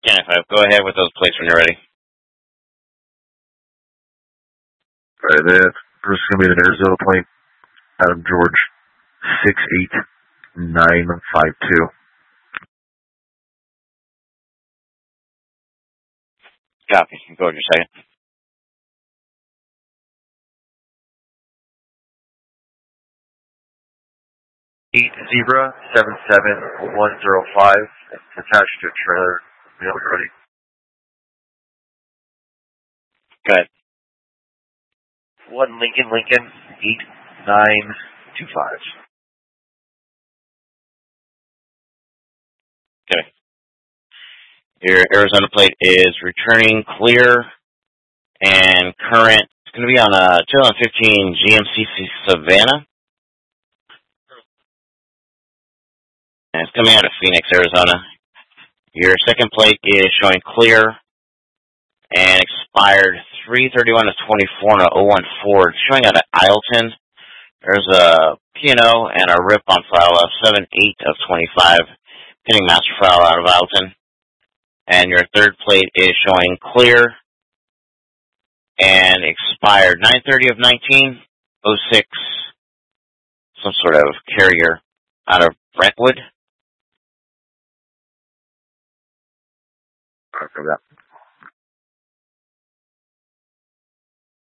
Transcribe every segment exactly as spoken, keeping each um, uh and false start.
ten five, go ahead with those plates when you're ready. Alright, then, first is going to be an Arizona plate, Adam George, six eight nine five two. Copy. Go with your second. Eight Zebra seven seven one zero five. Attached to a trailer. Whenever you're ready. Go ahead. One Lincoln Lincoln eight nine two five. Okay. Your Arizona plate is returning clear and current. It's going to be on a two thousand fifteen G M C Savannah. And it's coming out of Phoenix, Arizona. Your second plate is showing clear and expired three thirty-one of twenty-four and a oh one Ford. It's showing out of Isleton. There's a P and O and a R I P on file of seven eight of twenty-five. Pending master file out of Isleton. And your third plate is showing clear and expired nine thirty of nineteen oh six. Some sort of carrier out of Brentwood. After that.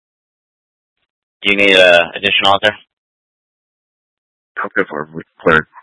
Do you need uh, additional out there? Okay, for cleared.